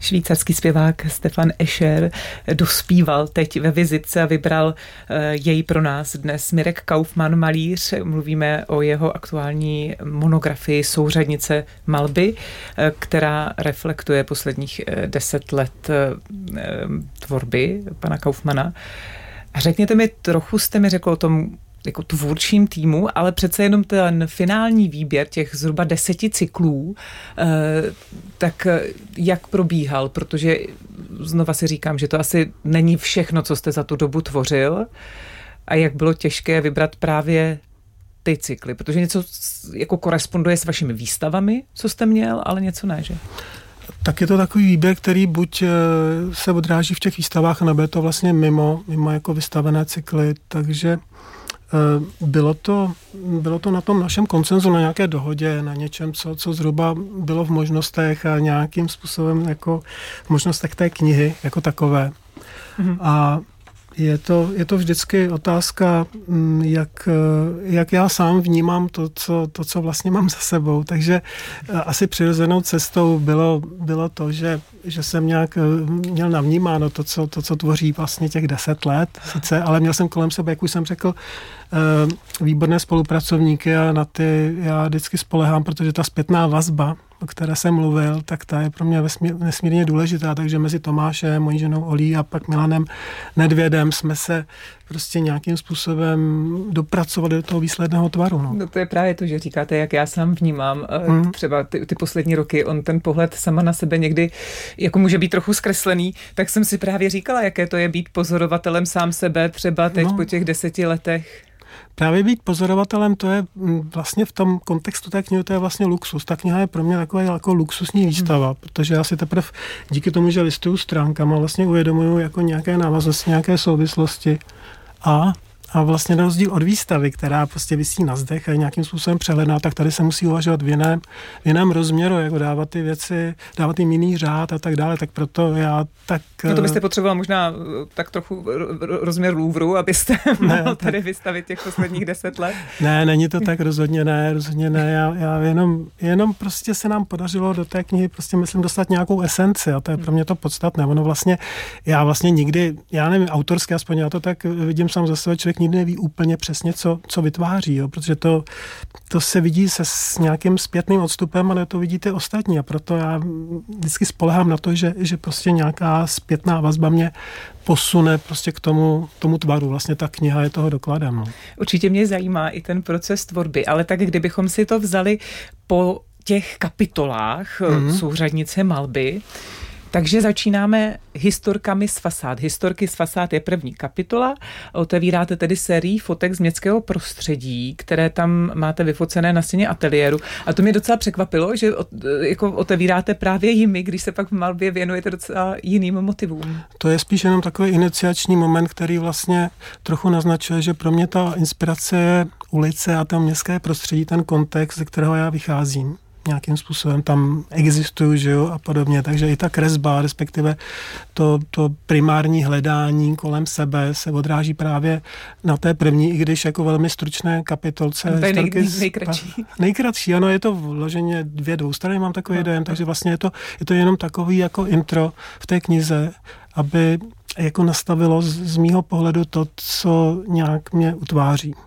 Švýcarský zpěvák Stefan Escher dospíval teď ve vizitce a vybral jej pro nás dnes Mirek Kaufmann, malíř. Mluvíme o jeho aktuální monografii Souřadnice malby, která reflektuje posledních 10 let tvorby pana Kaufmanna. A řekněte mi, trochu jste mi řekl o tom jako tvůrčím týmu, ale přece jenom ten finální výběr těch zhruba 10 cyklů, tak jak probíhal? Protože znova si říkám, že to asi není všechno, co jste za tu dobu tvořil a jak bylo těžké vybrat právě ty cykly, protože něco jako koresponduje s vašimi výstavami, co jste měl, ale něco ne, že? Tak je to takový výběr, který buď se odráží v těch výstavách, nebo je to vlastně mimo jako vystavené cykly, takže bylo to na tom našem konsenzu, na nějaké dohodě, na něčem, co zhruba bylo v možnostech a nějakým způsobem jako v možnostech té knihy jako takové. Mm-hmm. A je to vždycky otázka, jak já sám vnímám to, co vlastně mám za sebou. Takže asi přirozenou cestou bylo to, že jsem nějak měl navnímáno to, co tvoří vlastně těch 10 let sice, ale měl jsem kolem sebe, jak už jsem řekl, výborné spolupracovníky a na ty já vždycky spolehám, protože ta zpětná vazba, o které jsem mluvil, tak ta je pro mě nesmírně důležitá, takže mezi Tomášem, mojí ženou Olí a pak Milanem Nedvědem jsme se prostě nějakým způsobem dopracovali do toho výsledného tvaru. No to je právě to, že říkáte, jak já sám vnímám. Třeba ty poslední roky, on ten pohled sama na sebe někdy jako může být trochu zkreslený, tak jsem si právě říkala, jaké to je být pozorovatelem sám sebe třeba teď po těch 10 letech. Právě být pozorovatelem, to je vlastně v tom kontextu té knihy, to je vlastně luxus. Ta kniha je pro mě taková jako luxusní výstava, protože já si teprve díky tomu, že listuju stránkama, vlastně uvědomuju jako nějaké návaznosti, nějaké souvislosti a vlastně na rozdíl od výstavy, která prostě visí na zdech a je nějakým způsobem přehledná, tak tady se musí uvažovat v jiném rozměru, jako dávat ty věci, dávat jim jiný řád a tak dále, tak proto já tak... No to byste potřeboval možná tak trochu rozměr Louvru, abyste mohl tady vystavit těch posledních 10 let. Ne, není to tak, rozhodně ne, já jenom prostě se nám podařilo do té knihy prostě myslím dostat nějakou esenci a to je pro mě to podstatné. Ono vlastně, já vlastně nikdy, já nevím, autorsky aspoň já to tak vidím sám za sebe, člověk nikdy neví úplně přesně, co vytváří, jo? Protože to se vidí se s nějakým zpětným odstupem, ale to vidíte ostatní a proto já vždycky spolehám na to, že prostě nějaká zpětná vazba mě posune prostě k tomu tvaru. Vlastně ta kniha je toho dokladem. No. Určitě mě zajímá i ten proces tvorby, ale tak kdybychom si to vzali po těch kapitolách Souřadnice malby, takže začínáme historkami z fasád. Historky z fasád je první kapitola. Otevíráte tedy sérii fotek z městského prostředí, které tam máte vyfocené na stěně ateliéru. A to mě docela překvapilo, že jako otevíráte právě jimi, když se pak v malbě věnujete docela jiným motivům. To je spíš jenom takový iniciační moment, který vlastně trochu naznačuje, že pro mě ta inspirace je ulice a to městské prostředí, ten kontext, ze kterého já vycházím. Nějakým způsobem tam existují, že jo, a podobně. Takže i ta kresba, respektive to primární hledání kolem sebe se odráží právě na té první, i když jako velmi stručné kapitolce. To je nejkratší. Nejkratší, ano, je to vloženě 2 dvoustrany, mám takový dojem, takže vlastně je to jenom takový jako intro v té knize, aby jako nastavilo z mýho pohledu to, co nějak mě utváří.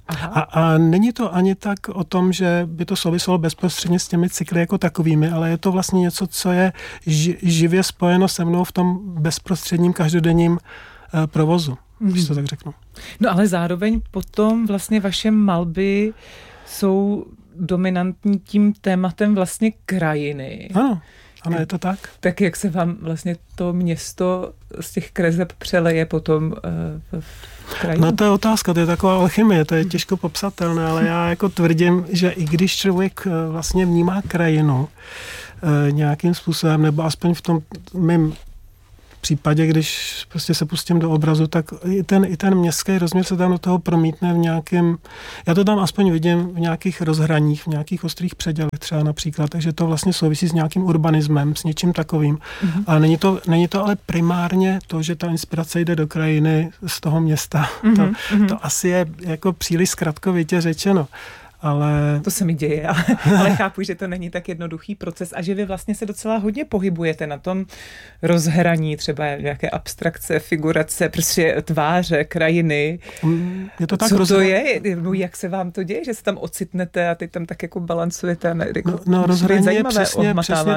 A není to ani tak o tom, že by to souviselo bezprostředně s těmi cykly jako takovými, ale je to vlastně něco, co je živě spojeno se mnou v tom bezprostředním každodenním provozu, když to tak řeknu. No ale zároveň potom vlastně vaše malby jsou dominantní tím tématem vlastně krajiny. Ano, je to tak. Tak jak se vám vlastně to město z těch kreseb přeleje potom v krajinu? No to je otázka, to je taková alchymie, to je těžko popsatelné, ale já jako tvrdím, že i když člověk vlastně vnímá krajinu nějakým způsobem, nebo aspoň v tom mým případě, když prostě se pustím do obrazu, tak i ten městský rozměr se tam do toho promítne v nějakém, já to tam aspoň vidím v nějakých rozhraních, v nějakých ostrých předělech třeba například, takže to vlastně souvisí s nějakým urbanismem, s něčím takovým. Ale není to ale primárně to, že ta inspirace jde do krajiny z toho města. To asi je jako příliš zkratkovitě řečeno. ale... To se mi děje, ale chápu, že to není tak jednoduchý proces a že vy vlastně se docela hodně pohybujete na tom rozhraní, třeba nějaké abstrakce, figurace, prostě tváře, krajiny. Je to tak co to je? Jak se vám to děje, že se tam ocitnete a teď tam tak jako balancujete? Rozhraní je přesně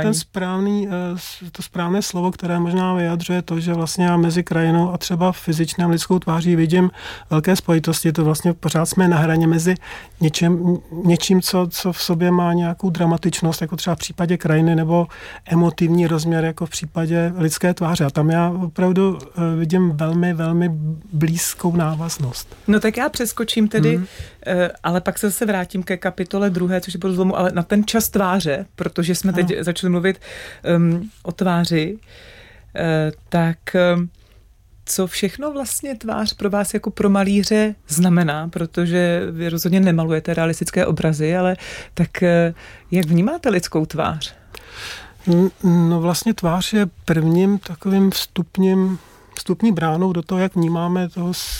to správné slovo, které možná vyjadřuje to, že vlastně já mezi krajinou a třeba fyzičnou lidskou tváří vidím velké spojitosti. To vlastně pořád jsme na hraně mezi něčím, co v sobě má nějakou dramatičnost, jako třeba v případě krajiny, nebo emotivní rozměr, jako v případě lidské tváře. A tam já opravdu vidím velmi, velmi blízkou návaznost. No tak já přeskočím tedy, ale pak se zase vrátím ke kapitole 2, což je pod zlomu, ale na ten čas tváře, protože jsme teď začali mluvit o tváři, tak co všechno vlastně tvář pro vás jako pro malíře znamená, protože vy rozhodně nemalujete realistické obrazy, ale tak jak vnímáte lidskou tvář? No vlastně tvář je prvním takovým vstupní bránou do toho, jak vnímáme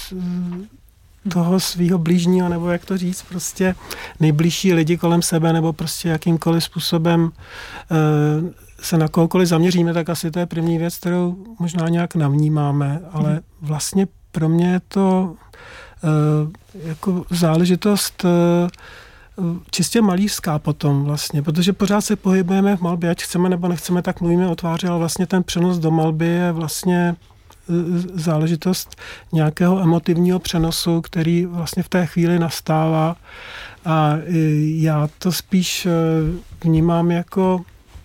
toho svého blížního, nebo jak to říct, prostě nejbližší lidi kolem sebe, nebo prostě jakýmkoliv způsobem se na kohokoliv zaměříme, tak asi to je první věc, kterou možná nějak navnímáme, ale vlastně pro mě je to jako záležitost čistě malířská potom vlastně, protože pořád se pohybujeme v malbě, ať chceme nebo nechceme, tak mluvíme o tváři, ale vlastně ten přenos do malby je vlastně záležitost nějakého emotivního přenosu, který vlastně v té chvíli nastává a já to spíš vnímám jako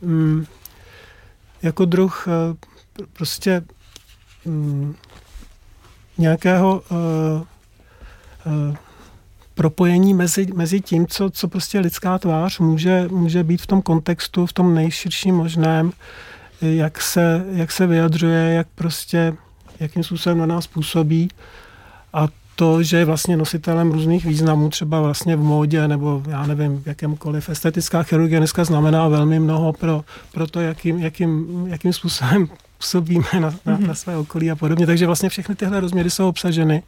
druh prostě nějakého propojení mezi tím, co prostě lidská tvář může být v tom kontextu, v tom nejširším možném, jak se vyjadřuje, jakým způsobem na nás působí a to, že je vlastně nositelem různých významů, třeba vlastně v módě nebo já nevím, v jakémkoliv. Estetická chirurgie dneska znamená velmi mnoho pro to, jakým způsobem působíme na své okolí a podobně. Takže vlastně všechny tyhle rozměry jsou obsaženy.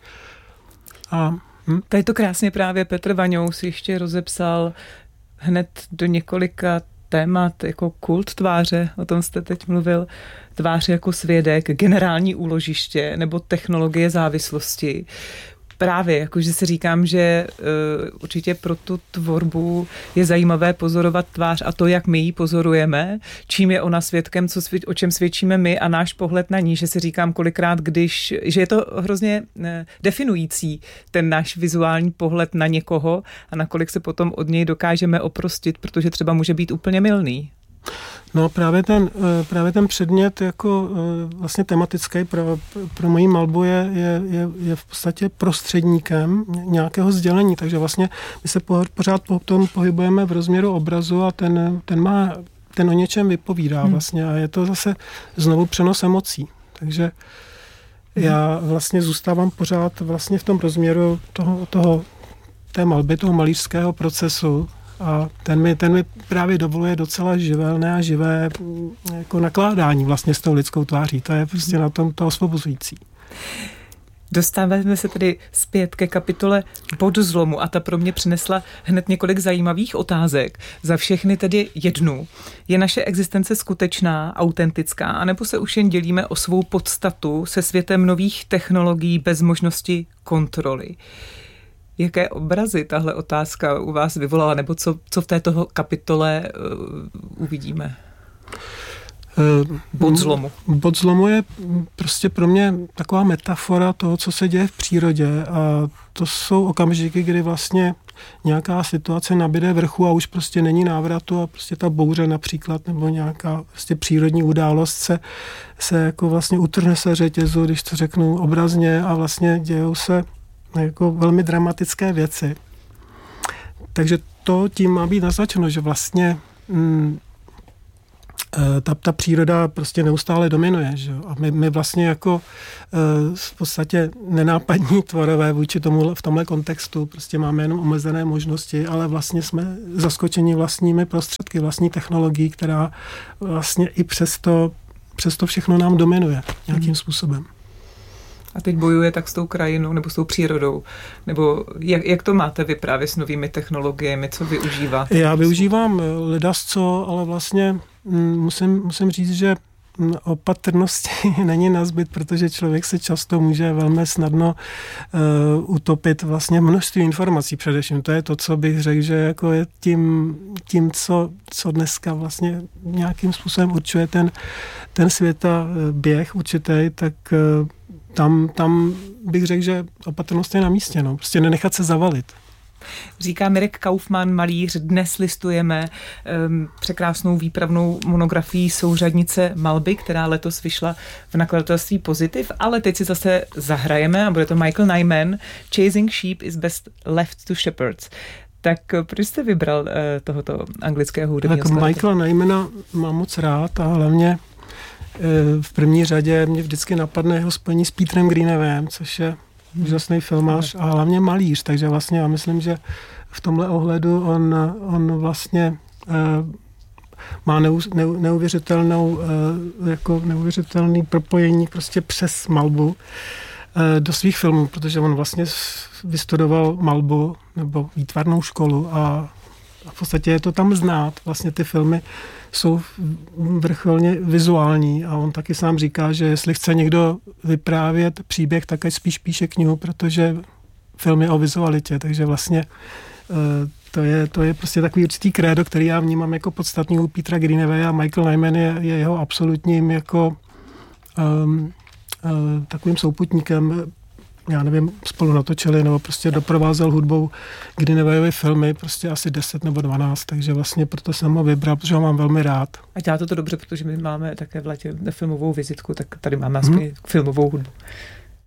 Tady to krásně právě Petr Vaňous ještě rozepsal hned do několika témat, jako kult tváře, o tom jste teď mluvil, tvář jako svědek, generální úložiště nebo technologie závislosti. Právě, jakože si říkám, že určitě pro tu tvorbu je zajímavé pozorovat tvář a to, jak my ji pozorujeme, čím je ona svědkem, o čem svědčíme my a náš pohled na ní, že si říkám kolikrát, že je to hrozně definující, ten náš vizuální pohled na někoho a nakolik se potom od něj dokážeme oprostit, protože třeba může být úplně mylný. No právě ten předmět jako vlastně tematický pro moji malbu je v podstatě prostředníkem nějakého sdělení, takže vlastně my se pořád potom pohybujeme v rozměru obrazu a ten o něčem vypovídá vlastně a je to zase znovu přenos emocí, takže já vlastně zůstávám pořád vlastně v tom rozměru té malby, toho malířského procesu. A ten mi právě dovoluje docela živelné a živé jako nakládání vlastně s tou lidskou tváří. To je prostě na tom to osvobozující. Dostáváme se tedy zpět ke kapitole Bod zlomu a ta pro mě přinesla hned několik zajímavých otázek. Za všechny tedy jednu. Je naše existence skutečná, autentická, anebo se už jen dělíme o svou podstatu se světem nových technologií bez možnosti kontroly? Jaké obrazy tahle otázka u vás vyvolala, nebo co v této kapitole uvidíme? Bod zlomu. Bod zlomu je prostě pro mě taková metafora toho, co se děje v přírodě a to jsou okamžiky, kdy vlastně nějaká situace nabíde vrchu a už prostě není návratu a prostě ta bouře například nebo nějaká prostě přírodní událost se jako vlastně utrhne se řetězu, když to řeknu obrazně a vlastně dějou se jako velmi dramatické věci. Takže to tím má být naznačeno, že vlastně ta příroda prostě neustále dominuje. Že? A my vlastně jako v podstatě nenápadní tvorové vůči tomu v tomhle kontextu prostě máme jenom omezené možnosti, ale vlastně jsme zaskočeni vlastními prostředky, vlastní technologií, která vlastně i přesto všechno nám dominuje nějakým způsobem. A teď bojuje tak s tou krajinou nebo s tou přírodou? Nebo jak to máte vy právě s novými technologiemi? Co využíváte? Já využívám ledasco, ale vlastně musím říct, že opatrnosti není nazbyt, protože člověk se často může velmi snadno utopit vlastně množství informací především. To je to, co bych řekl, že jako je tím co dneska vlastně nějakým způsobem určuje ten světa běh určitý, tak tam bych řekl, že opatrnost je na místě. No. Prostě nenechat se zavalit. Říká Mirek Kaufman, malíř. Dnes listujeme překrásnou výpravnou monografii Souřadnice malby, která letos vyšla v nakladatelství Pozitiv, ale teď si zase zahrajeme a bude to Michael Nyman, Chasing Sheep is best left to shepherds. Tak proč jste vybral tohoto anglického hudebního skladatele? Michaela Nymana mám moc rád a hlavně v první řadě mě vždycky napadne jeho spojení s Petrem Greenawayem, což je úžasný filmář a hlavně malíř, takže vlastně já myslím, že v tomhle ohledu on vlastně má neuvěřitelný propojení prostě přes malbu do svých filmů, protože on vlastně vystudoval malbu nebo výtvarnou školu a v podstatě je to tam znát. Vlastně ty filmy jsou vrcholně vizuální a on taky sám říká, že jestli chce někdo vyprávět příběh, tak ať spíš píše knihu, protože film je o vizualitě, takže vlastně to je prostě takový určitý krédo, který já vnímám jako podstatný u Petra Greenawaye a Michael Nyman je jeho absolutním jako takovým souputníkem. Já nevím, spolu natočili, nebo prostě doprovázel hudbou Greenawayovy filmy, prostě asi 10 nebo 12, takže vlastně proto jsem ho vybral, protože ho mám velmi rád. A dělá to dobře, protože my máme také v létě filmovou vizitku, tak tady máme aspoň filmovou hudbu.